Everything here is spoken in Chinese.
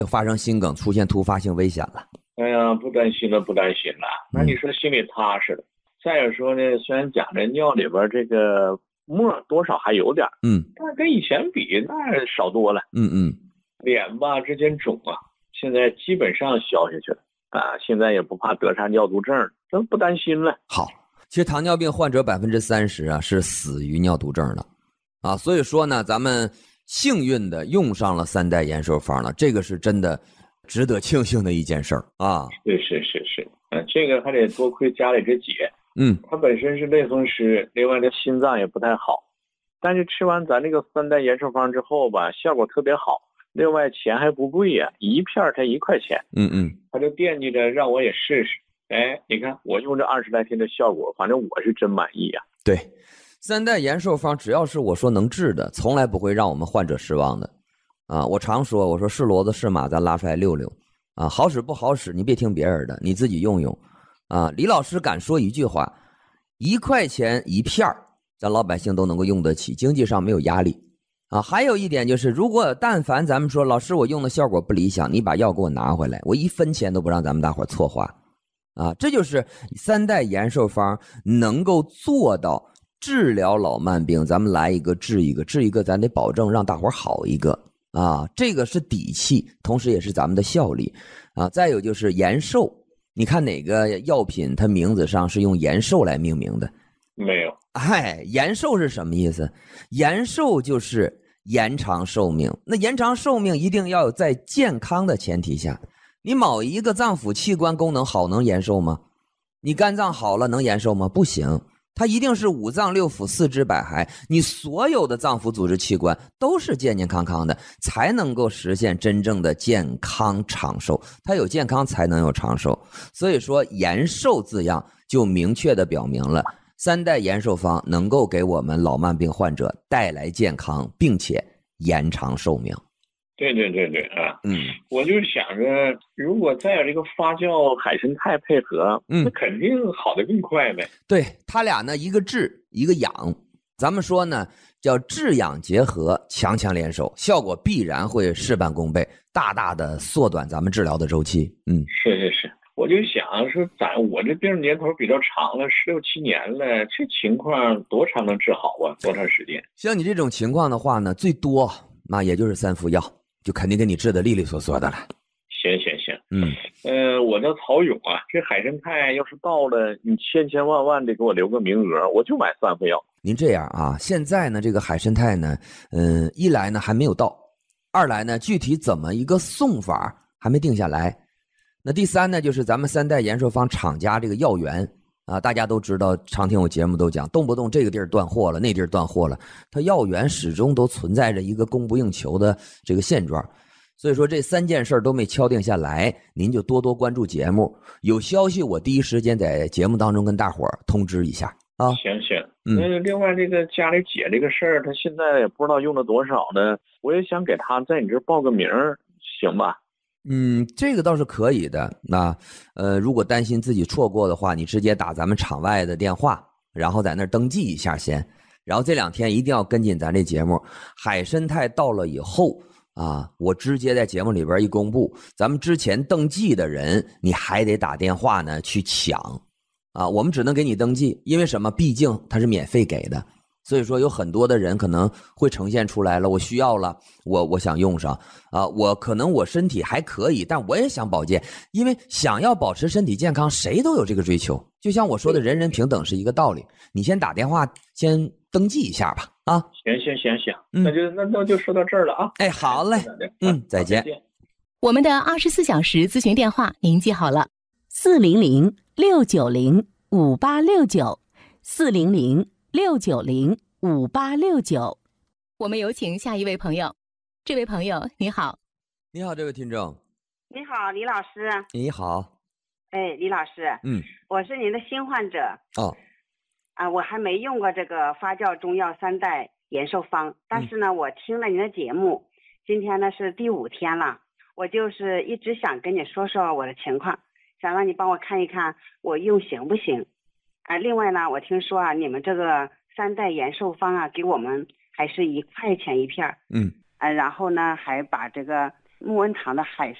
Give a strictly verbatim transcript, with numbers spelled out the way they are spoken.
发生心梗，出现突发性危险了。 哎呀，不担心了，不担心了。那你说心里踏实了。嗯、再有说呢，虽然讲这尿里边这个沫多少还有点， 嗯， 但是跟以前比那少多了。 嗯嗯， 脸吧之间肿啊，现在基本上消下去了啊，现在也不怕得上尿毒症，都不担心了。 好，其实糖尿病患者百分之三十啊是死于尿毒症的啊，所以说呢，咱们幸运的用上了三代延寿方了，这个是真的值得庆幸的一件事儿啊。 是是是是，嗯，这个还得多亏家里这姐， 嗯， 她本身是类风湿，另外这心脏也不太好，但是吃完咱这个三代延寿方之后吧，效果特别好，另外钱还不贵呀、啊，一片才一块钱。 嗯嗯， 她就惦记着让我也试试。哎，你看我用这二十来天的效果，反正我是真满意呀、啊。 对，三代延寿方只要是我说能治的，从来不会让我们患者失望的。啊，我常说，我说是骡子是马，咱拉出来溜溜。啊，好使不好使，你别听别人的，你自己用用。啊，李老师敢说一句话，一块钱一片儿，咱老百姓都能够用得起，经济上没有压力。啊，还有一点就是，如果但凡咱们说老师我用的效果不理想，你把药给我拿回来，我一分钱都不让咱们大伙错花。啊，这就是三代延寿方能够做到治疗老慢病，咱们来一个治一个，治一个咱得保证让大伙好一个啊，这个是底气，同时也是咱们的效力啊。再有就是延寿，你看哪个药品它名字上是用延寿来命名的？ 没有。 哎，延寿是什么意思？延寿就是延长寿命，那延长寿命一定要有在健康的前提下。你某一个脏腑器官功能好能延寿吗？你肝脏好了能延寿吗？不行，它一定是五脏六腑四肢百骸，你所有的脏腑组织器官都是健健康康的，才能够实现真正的健康长寿。它有健康才能有长寿，所以说延寿字样就明确的表明了三代延寿方能够给我们老慢病患者带来健康，并且延长寿命。 对对对对啊， 嗯， 我就想着，如果再有这个发酵海参肽配合，嗯，那肯定好的更快呗。 对，他俩呢，一个治，一个养，咱们说呢，叫治养结合，强强联手，效果必然会事半功倍，大大的缩短咱们治疗的周期。嗯， 是是是，我就想说，咱我这病年头比较长了，十六七年了，这情况多长能治好啊？多长时间？ 像你这种情况的话呢，最多那也就是三副药。就肯定给你治得利利索索的了。 行行行， 嗯， 呃，我叫曹勇啊，这海参肽要是到了，你千千万万得给我留个名额，我就买三副药。 您这样啊，现在呢这个海参肽呢，嗯、呃，一来呢还没有到，二来呢具体怎么一个送法还没定下来。那第三呢就是咱们三代延寿方厂家这个药源啊，大家都知道，常听我节目都讲，动不动这个地儿断货了，那地儿断货了，它药源始终都存在着一个供不应求的这个现状。所以说这三件事都没敲定下来，您就多多关注节目，有消息我第一时间在节目当中跟大伙儿通知一下啊。 行行，嗯，另外这个家里姐这个事儿，她现在也不知道用了多少呢，我也想给她在你这报个名，行吧？ 嗯，这个倒是可以的。那呃，如果担心自己错过的话，你直接打咱们场外的电话，然后在那儿登记一下先。然后这两天一定要跟紧咱这节目，海参肽到了以后啊，我直接在节目里边一公布，咱们之前登记的人，你还得打电话呢去抢啊。我们只能给你登记，因为什么？毕竟它是免费给的。所以说有很多的人可能会呈现出来了，我需要了，我我想用上啊，我可能我身体还可以，但我也想保健，因为想要保持身体健康，谁都有这个追求。就像我说的，人人平等是一个道理。你先打电话先登记一下吧，啊， 行行行行，嗯、那就那那就说到这儿了啊。 哎，好嘞，嗯，再见。 我们的二十四小时咨询电话您记好了，四零零六九零五八六九，四零零。六九零五八六九，我们有请下一位朋友。这位朋友你好。 你好，这位听众。 你好，李老师。 你好。 哎，李老师， 嗯， 我是您的新患者。 哦， 啊，我还没用过这个发酵中药三代延寿方，但是呢，嗯、我听了您的节目，今天呢是第五天了，我就是一直想跟你说说我的情况，想让你帮我看一看我用行不行。啊，另外呢，我听说啊，你们这个三代延寿方啊，给我们还是一块钱一片， 嗯， 啊，然后呢，还把这个木恩堂的海